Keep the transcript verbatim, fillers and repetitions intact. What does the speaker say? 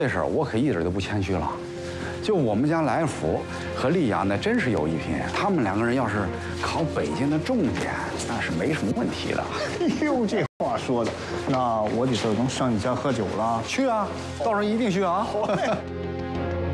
这事儿我可一点都不谦虚了。就我们家来福和丽雅那真是有一拼，他们两个人要是考北京的重点，那是没什么问题的。 哎呦，这话说的，那我得是能上你家喝酒了。 去啊，到时候一定去啊。 好嘞。